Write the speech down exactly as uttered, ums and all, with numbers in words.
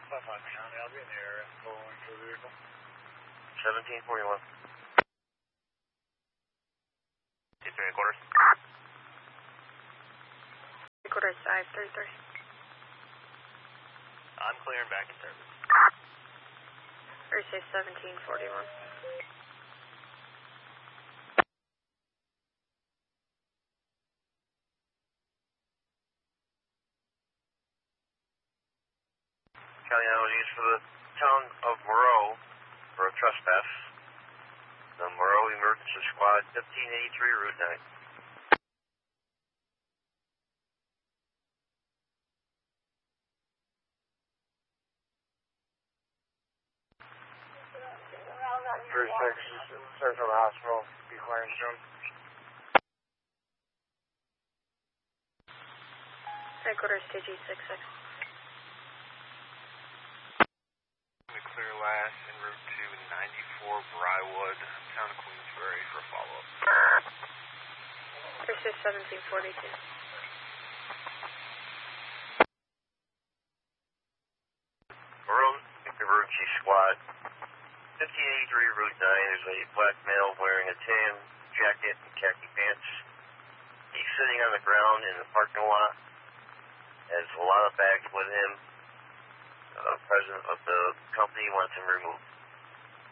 five five County, I'll be in the area following for the vehicle. seventeen forty-one. Two three quarters. Three quarters five three three. I'm clearing back in service. Or say seventeen forty-one. County I was used for the town of Moreau for a trespass. The Moreau Emergency Squad, fifteen eighty-three Route nine. three six, Central Hospital, be clearing soon. Three quarters T G six six. Clear last en route to ninety-four Briarwood, town of Queensbury for a follow-up. Three six seventeen forty-two. Moreau Emergency Squad, fifteen eighty-three Route nine. There's a black male wearing a tan jacket and khaki pants. He's sitting on the ground in the parking lot. Has a lot of bags with him. Uh, president of the company wants him removed.